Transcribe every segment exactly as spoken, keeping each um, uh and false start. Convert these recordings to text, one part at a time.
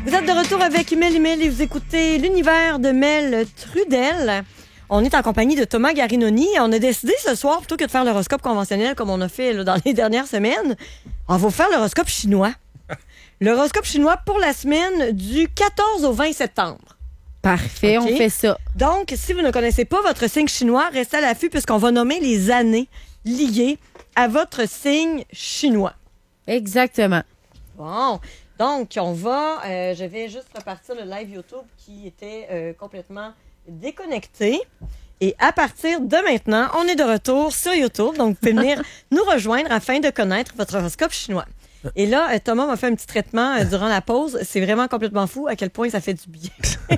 Vous êtes de retour avec Mel et Mel et vous écoutez l'univers de Mel Trudel. On est en compagnie de Thomas Garinoni et on a décidé ce soir, plutôt que de faire l'horoscope conventionnel comme on a fait là, dans les dernières semaines, on va faire l'horoscope chinois. L'horoscope chinois pour la semaine du quatorze au vingt septembre. Parfait, okay. On fait ça. Donc, si vous ne connaissez pas votre signe chinois, restez à l'affût puisqu'on va nommer les années liées à votre signe chinois. Exactement. Bon, donc on va... Euh, je vais juste repartir le live YouTube qui était euh, complètement déconnecté. Et à partir de maintenant, on est de retour sur YouTube. Donc, vous pouvez venir nous rejoindre afin de connaître votre horoscope chinois. Et là, Thomas m'a fait un petit traitement euh, durant la pause. C'est vraiment complètement fou à quel point ça fait du bien.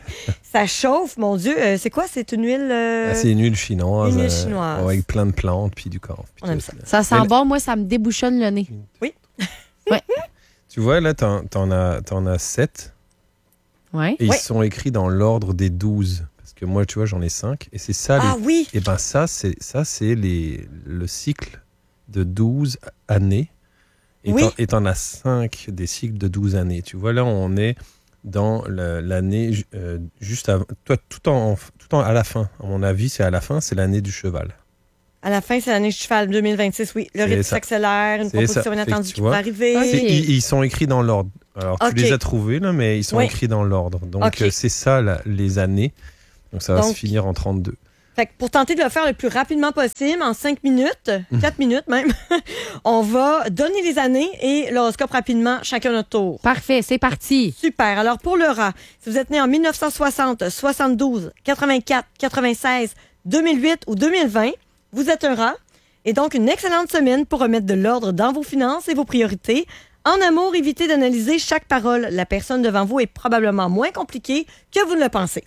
Ça chauffe, mon Dieu. Euh, c'est quoi? C'est une huile... Euh... Ah, c'est une huile chinoise. Une huile chinoise. Euh, avec plein de plantes puis du corps. On aime ça. Ça sent Elle... bon. Moi, ça me débouchonne le nez. Oui. Ouais. Tu vois, là, t'en, t'en, as, t'en as sept. Ouais. Et ils ouais. sont écrits dans l'ordre des douze. Parce que moi, tu vois, j'en ai cinq. Et c'est ça. Ah les... oui! Et bien, ça, c'est, ça, c'est les... le cycle de douze années. Et oui. t'en, et t'en as cinq des cycles de douze années. Tu vois, là, on est dans le, l'année euh, juste avant. Toi, tout en, tout en à la fin. À mon avis, c'est à la fin, c'est l'année du cheval. À la fin, c'est l'année du cheval deux mille vingt-six, oui. Le rythme s'accélère, une c'est proposition ça. inattendue qui vois, va arriver. Okay. Ils, ils sont écrits dans l'ordre. Alors, tu okay. les as trouvés, là, mais ils sont oui. écrits dans l'ordre. Donc, okay. euh, c'est ça, là, les années. Donc, ça va Donc, se finir en trente-deux. Fait que pour tenter de le faire le plus rapidement possible, en cinq minutes, quatre minutes même, on va donner les années et l'horoscope rapidement, chacun notre tour. Parfait, c'est parti. Super. Alors, pour le rat, si vous êtes né en dix-neuf cent soixante, soixante-douze, quatre-vingt-quatre, quatre-vingt-seize, deux mille huit ou deux mille vingt, vous êtes un rat. Et donc, une excellente semaine pour remettre de l'ordre dans vos finances et vos priorités. En amour, évitez d'analyser chaque parole. La personne devant vous est probablement moins compliquée que vous ne le pensez.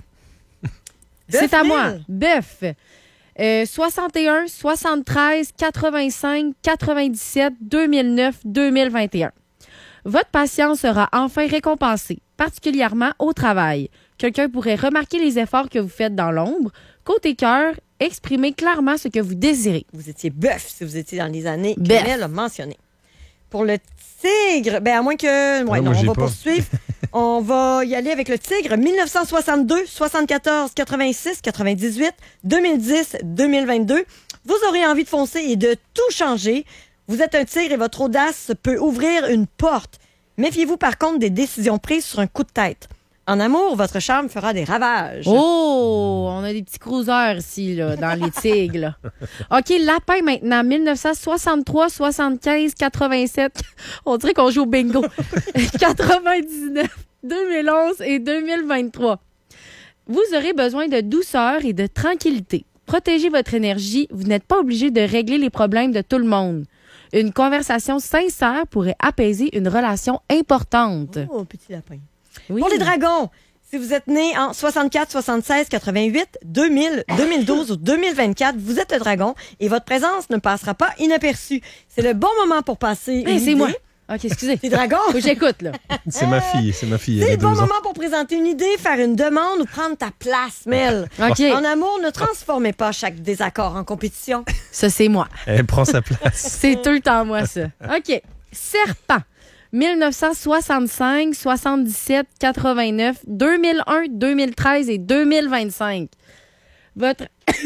C'est à moi. Bœuf. Euh, soixante et un, soixante-treize, quatre-vingt-cinq, quatre-vingt-dix-sept, deux mille neuf, deux mille vingt et un. Votre patience sera enfin récompensée, particulièrement au travail. Quelqu'un pourrait remarquer les efforts que vous faites dans l'ombre. Côté cœur, exprimez clairement ce que vous désirez. Vous étiez bœuf si vous étiez dans les années qu'elle a mentionnées. Pour le tigre, ben à moins que... Ouais, non, non on va pas. poursuivre. On va y aller avec le tigre. dix-neuf cent soixante-deux, soixante-quatorze, quatre-vingt-six, quatre-vingt-dix-huit, deux mille dix, deux mille vingt-deux. Vous aurez envie de foncer et de tout changer. Vous êtes un tigre et votre audace peut ouvrir une porte. Méfiez-vous par contre des décisions prises sur un coup de tête. En amour, votre charme fera des ravages. Oh, on a des petits cruisers ici, là, dans les tigres. Là. OK, lapin maintenant. dix-neuf cent soixante-trois, soixante-quinze, quatre-vingt-sept. On dirait qu'on joue au bingo. quatre-vingt-dix-neuf, deux mille onze et deux mille vingt-trois. Vous aurez besoin de douceur et de tranquillité. Protégez votre énergie. Vous n'êtes pas obligé de régler les problèmes de tout le monde. Une conversation sincère pourrait apaiser une relation importante. Oh, petit lapin. Oui. Pour les dragons, si vous êtes né en soixante-quatre, soixante-seize, quatre-vingt-huit, deux mille, deux mille douze ou deux mille vingt-quatre, vous êtes un dragon et votre présence ne passera pas inaperçue. C'est le bon moment pour passer hey, une c'est idée. moi. OK, excusez. C'est dragon. Faut que j'écoute, là. C'est ma fille, c'est ma fille. C'est le bon moment pour présenter une idée, faire une demande ou prendre ta place, Mel. OK. En amour, ne transformez pas chaque désaccord en compétition. Ça, c'est moi. Elle prend sa place. C'est tout le temps moi, ça. OK. Serpent. dix-neuf cent soixante-cinq, soixante-dix-sept, quatre-vingt-neuf, deux mille un, deux mille treize et deux mille vingt-cinq. Votre...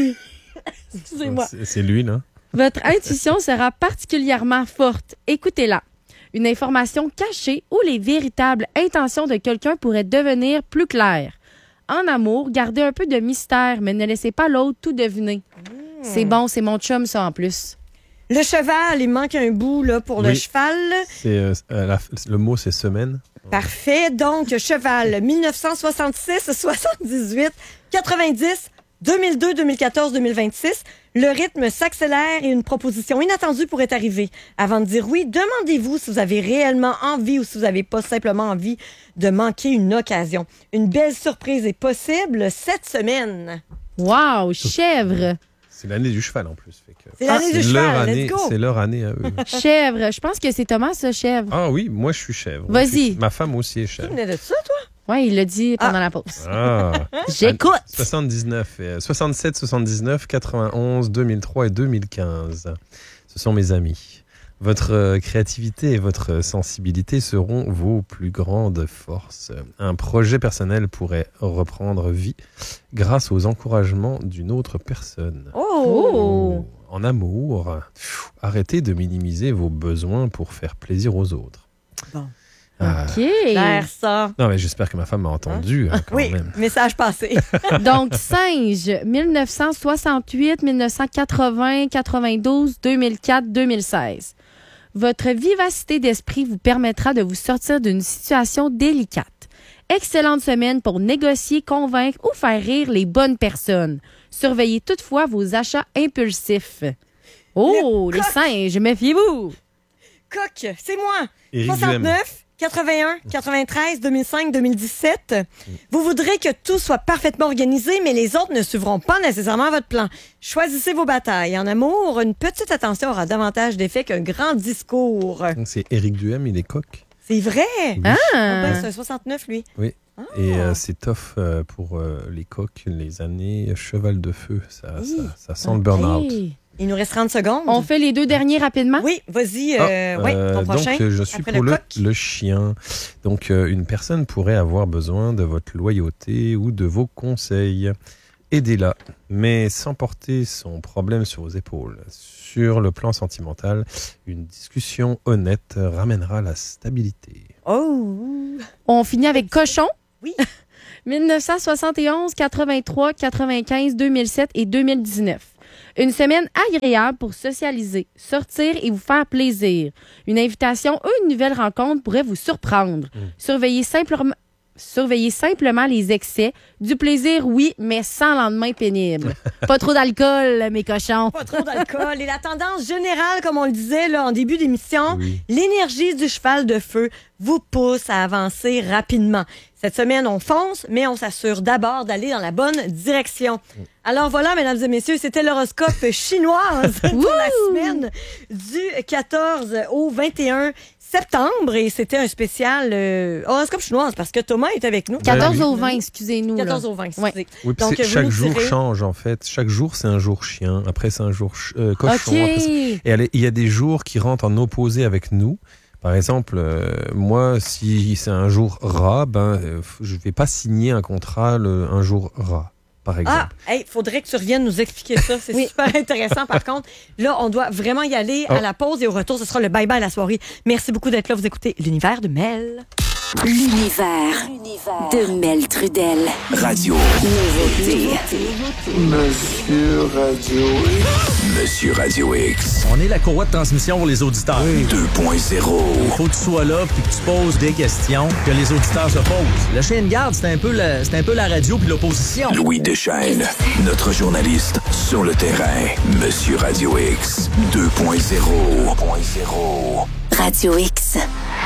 Excusez-moi. C'est, c'est lui, là. Votre intuition sera particulièrement forte. Écoutez-la. Une information cachée ou les véritables intentions de quelqu'un pourraient devenir plus claires. En amour, gardez un peu de mystère, mais ne laissez pas l'autre tout deviner. Mmh. C'est bon, c'est mon chum, ça, en plus. Le cheval, il manque un bout là, pour oui. le cheval. C'est, euh, la, le mot, c'est semaine. Parfait. Donc, cheval, dix-neuf cent soixante-six, soixante-dix-huit, quatre-vingt-dix, deux mille deux, deux mille quatorze, deux mille vingt-six. Le rythme s'accélère et une proposition inattendue pourrait arriver. Avant de dire oui, demandez-vous si vous avez réellement envie ou si vous n'avez pas simplement envie de manquer une occasion. Une belle surprise est possible cette semaine. Wow, chèvre! C'est l'année du cheval, en plus. Fait que... C'est l'année ah, du c'est cheval, année, let's go! C'est leur année à eux. Chèvre, je pense que c'est Thomas, ça, chèvre. Ah oui, moi, je suis chèvre. Vas-y. Suis... Ma femme aussi est chèvre. Tu venais de ça, toi? Oui, il l'a dit pendant ah. la pause. Ah. J'écoute! soixante-dix-neuf, soixante-sept, soixante-dix-neuf, quatre-vingt-onze, deux mille trois et deux mille quinze. Ce sont mes amis. Votre créativité et votre sensibilité seront vos plus grandes forces. Un projet personnel pourrait reprendre vie grâce aux encouragements d'une autre personne. Oh! En amour, arrêtez de minimiser vos besoins pour faire plaisir aux autres. Bon. Ah. OK. Claire, ça. Non, mais j'espère que ma femme m'a entendu. Hein, quand oui, même. message passé. Donc, singe, dix-neuf cent soixante-huit, dix-neuf cent quatre-vingts, quatre-vingt-douze, deux mille quatre, deux mille seize. Votre vivacité d'esprit vous permettra de vous sortir d'une situation délicate. Excellente semaine pour négocier, convaincre ou faire rire les bonnes personnes. Surveillez toutefois vos achats impulsifs. Oh, Le les coq. singes, méfiez-vous. Coq, c'est moi. Éric soixante-neuf, quatre-vingt-un, quatre-vingt-treize, deux mille cinq, deux mille dix-sept. Vous voudrez que tout soit parfaitement organisé, mais les autres ne suivront pas nécessairement votre plan. Choisissez vos batailles. En amour, une petite attention aura davantage d'effet qu'un grand discours. Donc, c'est Éric Duhem, il est coq. C'est vrai? Oui. Ah. Ah ben, c'est un soixante-neuf, lui. Oui. Et euh, c'est tough euh, pour euh, les coqs, les années cheval de feu. Ça, Oui. ça, ça sent le burn-out. Hey. Il nous reste trente secondes. On fait les deux derniers rapidement? Oui, vas-y. Euh, Ah, oui, euh, ton prochain. Donc, euh, je suis Après pour le le, coq. le chien. Donc, euh, une personne pourrait avoir besoin de votre loyauté ou de vos conseils. Aidez-la, mais sans porter son problème sur vos épaules. Sur le plan sentimental, une discussion honnête ramènera la stabilité. Oh! On finit avec cochon. Oui. dix-neuf cent soixante et onze, quatre-vingt-trois, quatre-vingt-quinze, deux mille sept et deux mille dix-neuf. Une semaine agréable pour socialiser, sortir et vous faire plaisir. Une invitation ou une nouvelle rencontre pourrait vous surprendre. Mm. Surveillez simplement... Surveillez simplement les excès. Du plaisir, oui, mais sans lendemain pénible. Pas trop d'alcool, mes cochons. Pas trop d'alcool. Et la tendance générale, comme on le disait là, en début d'émission, Oui. l'énergie du cheval de feu vous pousse à avancer rapidement. Cette semaine, on fonce, mais on s'assure d'abord d'aller dans la bonne direction. Alors voilà, mesdames et messieurs, c'était l'horoscope chinoise pour la semaine du quatorze au vingt et un septembre. Et c'était un spécial euh, horoscope chinoise parce que Thomas est avec nous. quatorze Ben oui. au vingt, excusez-nous. là. quatorze au vingt, excusez. Ouais. Oui, puis Donc, c'est- vous chaque nous jour direz- change en fait. Chaque jour, c'est un jour chien. Après, c'est un jour ch- euh, cochon. OK. Après, c'est- Et elle est- il y a des jours qui rentrent en opposé avec nous. Par exemple, euh, moi, si c'est un jour rat, ben, euh, je vais pas signer un contrat le, un jour rat, par exemple. Ah, il faudrait que tu reviennes nous expliquer ça. C'est Oui. super intéressant. Par contre, là, on doit vraiment y aller à Oh. la pause et au retour, ce sera le bye-bye à la soirée. Merci beaucoup d'être là. Vous écoutez l'univers de Mel. L'univers de Mel Trudel. Radio. Nouveauté. Monsieur Radio X. Monsieur Radio X. On est la courroie de transmission pour les auditeurs. deux point zéro. Faut que tu sois là puis que tu poses des questions que les auditeurs se posent. Le chien de garde, c'est un peu le- c'est un peu la radio puis l'opposition. Louis Deschaînes, notre journaliste sur le terrain. Monsieur Radio X. deux point zéro. deux point zéro. Radio X.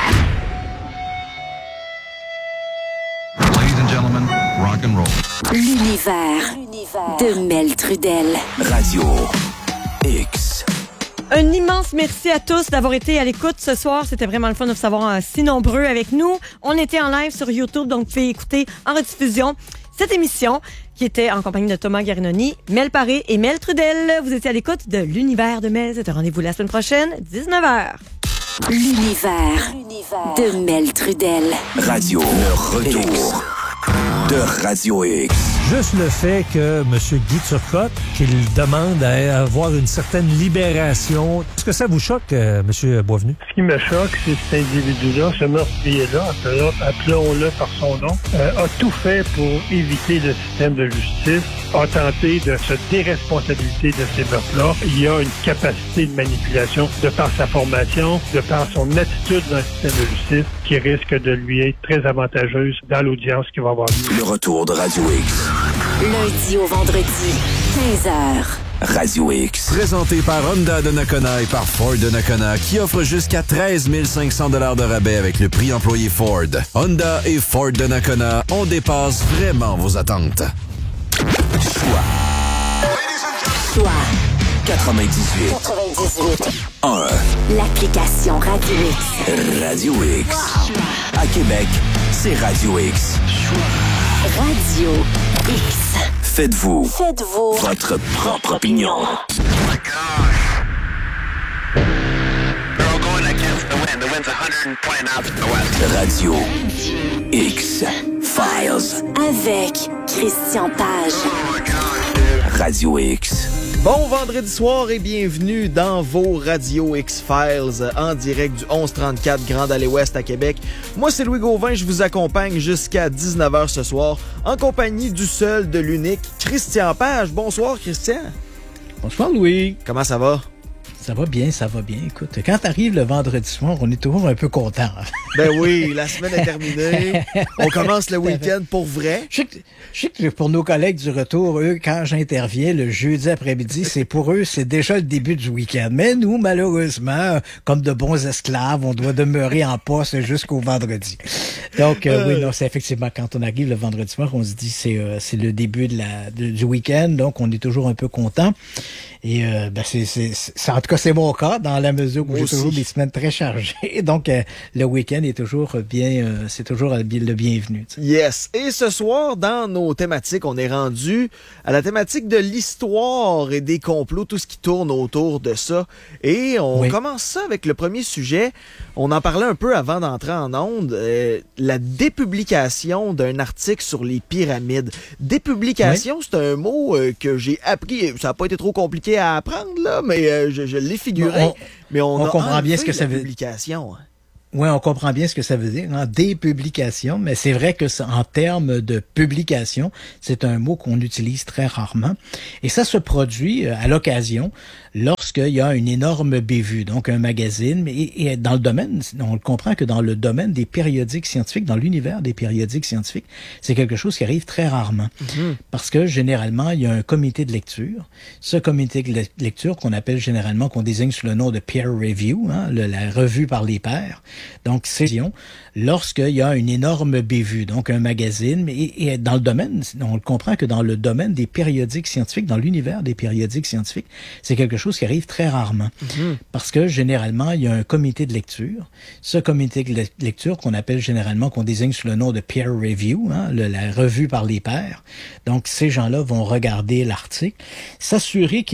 Ladies and gentlemen, rock and roll. L'univers de Mel Trudel. Radio X. Un immense merci à tous d'avoir été à l'écoute ce soir. C'était vraiment le fun de vous savoir euh, si nombreux avec nous. On était en live sur YouTube, donc vous pouvez écouter en rediffusion cette émission qui était en compagnie de Thomas Garinoni, Mel Paré et Mel Trudel. Vous étiez à l'écoute de l'univers de Mel. C'est un rendez-vous la semaine prochaine, dix-neuf heures. L'univers de Mel Trudel. Radio. Le retour de Radio X. Juste le fait que M. Guy Turcotte, qu'il demande à avoir une certaine libération, est-ce que ça vous choque, euh, M. Boisvenu? Ce qui me choque, c'est cet individu-là, ce meurtrier-là, appelons- appelons-le par son nom, euh, a tout fait pour éviter le système de justice, a tenté de se déresponsabiliser de ces meurtres-là. Il y a une capacité de manipulation de par sa formation, de par son attitude dans le système de justice, qui risque de lui être très avantageuse dans l'audience qui va avoir lieu. Le retour de Radio X. Lundi au vendredi, quinze heures. Radio X. Présenté par Honda de Nakona et par Ford de Nakona, qui offre jusqu'à treize mille cinq cents dollars de rabais avec le prix employé Ford. Honda et Ford de Nakona, on dépasse vraiment vos attentes. Choix. Choix quatre-vingt-dix-huit. quatre-vingt-dix-huit. un. L'application Radio X. Radio X. À Québec, c'est Radio X. Radio X. Faites-vous Faites-vous votre propre opinion. Radio X Files. Avec Christian Page. Radio X. Bon vendredi soir et bienvenue dans vos Radio X-Files en direct du onze trente-quatre Grande Allée Ouest à Québec. Moi, c'est Louis Gauvin, je vous accompagne jusqu'à dix-neuf heures ce soir en compagnie du seul, de l'unique, Christian Page. Bonsoir, Christian. Bonsoir, Louis. Comment ça va? Ça va bien, ça va bien. Écoute, quand t'arrives le vendredi soir, on est toujours un peu content. Ben oui, la semaine est terminée. On commence le week-end pour vrai. Je sais, que, je sais que pour nos collègues du retour, eux, quand j'interviens le jeudi après-midi, c'est pour eux, c'est déjà le début du week-end. Mais nous, malheureusement, comme de bons esclaves, on doit demeurer en poste jusqu'au vendredi. Donc, euh, euh... oui, non, c'est effectivement, quand on arrive le vendredi soir, on se dit c'est euh, c'est le début de la de, du week-end, donc on est toujours un peu content. Et euh, ben c'est, c'est, c'est, en tout cas, c'est mon cas, dans la mesure où j'ai toujours des semaines très chargées. Donc, euh, le week-end est toujours bien, euh, c'est toujours le bienvenu. Tu sais. Yes. Et ce soir, dans nos thématiques, on est rendu à la thématique de l'histoire et des complots, tout ce qui tourne autour de ça. Et on oui. commence ça avec le premier sujet. On en parlait un peu avant d'entrer en onde. Euh, la dépublication d'un article sur les pyramides. Dépublication, oui. c'est un mot euh, que j'ai appris. Ça n'a pas été trop compliqué à apprendre, là, mais euh, je, je l'ai figuré. On, mais on, on a comprend bien ce que ça veut dire. Oui, on comprend bien ce que ça veut dire, hein, dépublication, mais c'est vrai que ça, en termes de publication, c'est un mot qu'on utilise très rarement. Et ça se produit à l'occasion lorsqu'il y a une énorme bévue, donc un magazine. Et, et dans le domaine, on le comprend que dans le domaine des périodiques scientifiques, dans l'univers des périodiques scientifiques, c'est quelque chose qui arrive très rarement. Mm-hmm. Parce que généralement, il y a un comité de lecture. Ce comité de lecture qu'on appelle généralement, qu'on désigne sous le nom de peer review, hein, le, la revue par les pairs. Donc, c'est lorsqu'il y a une énorme bévue, donc un magazine, et, et dans le domaine, on le comprend que dans le domaine des périodiques scientifiques, dans l'univers des périodiques scientifiques, c'est quelque chose qui arrive très rarement. Mm-hmm. Parce que généralement, il y a un comité de lecture. Ce comité de lecture qu'on appelle généralement, qu'on désigne sous le nom de peer review, hein, le, la revue par les pairs. Donc, ces gens-là vont regarder l'article, s'assurer qu'ils